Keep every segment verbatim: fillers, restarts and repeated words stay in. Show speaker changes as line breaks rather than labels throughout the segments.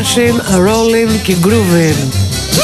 Rolling και grooving.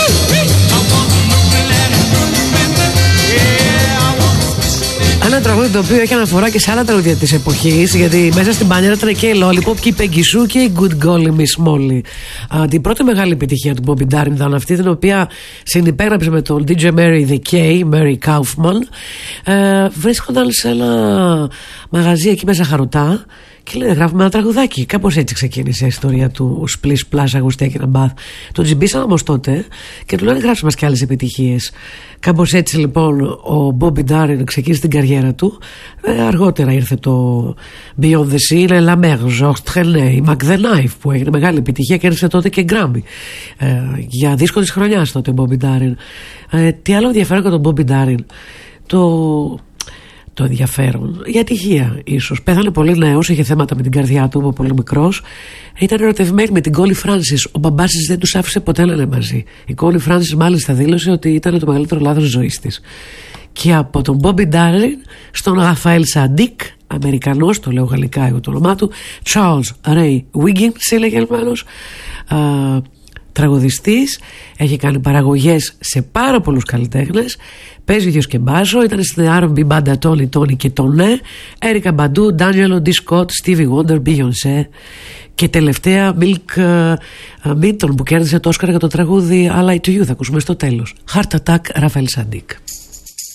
Ένα τραγούδι το οποίο έχει αναφορά και σε άλλα τραγούδια της εποχής, γιατί μέσα στην πανιέρα ήταν και η Lollipop και η Peggy Sue και η Good Golly Miss Molly. Α, την πρώτη μεγάλη επιτυχία του Bobby Darin ήταν αυτή, την οποία συνυπέγραψε με τον ντι τζέι Mary The K, Mary Kaufman. Ε, βρίσκονταν σε ένα μαγαζί εκεί μέσα χαροτά και λέει γράφουμε ένα τραγουδάκι. Κάπως έτσι ξεκίνησε η ιστορία του Splish Splash I Was Taking a Bath. Τον τζιμπήσαν όμως τότε και του λένε γράψε μας και άλλες επιτυχίες. Κάπως έτσι λοιπόν ο Bobby Darin ξεκίνησε την καριέρα του. Ε, αργότερα ήρθε το Beyond the Sea, La Mer, Georges Trenet, Mac the Knife που έγινε μεγάλη επιτυχία και έρθει τότε και Grammy. Ε, για δίσκο της χρονιάς τότε ο Bobby Darin. Ε, τι άλλο ενδιαφέρον για τον Bobby Darin? Το... το ενδιαφέρον, η ατυχία ίσως. Πέθανε πολύ νέος, είχε θέματα με την καρδιά του, πολύ μικρός. Ήταν ερωτευμένη με την Κόλι Φράνσις. Ο μπαμπάς της δεν τους άφησε ποτέ να είναι μαζί. Η Κόλι Φράνσις μάλιστα δήλωσε ότι ήταν το μεγαλύτερο λάθος της ζωής της. Και από τον Bobby Darin στον Ραφαέλ Σαντίκ, Αμερικανός, το λέω γαλλικά εγώ το όνομά του, Charles Ray Wiggins έλεγε ελμένος, τραγουδιστής, έχει κάνει παραγωγές σε πάρα πολλούς καλλιτέχνες, παίζει ίδιος και μπάσο, ήταν στην αρ εν μπι μπάντα Tony Tony και Τονέ, Έρικα Μπαντού, Ντάνιελο Ντι Σκοτ, Stevie Wonder, Beyoncé και τελευταία Milk Minton που κέρδισε το Όσκαρ για το τραγούδι I Lie to You, θα ακούσουμε στο τέλος. Heart Attack, Ραφαέλ Σαντίκ.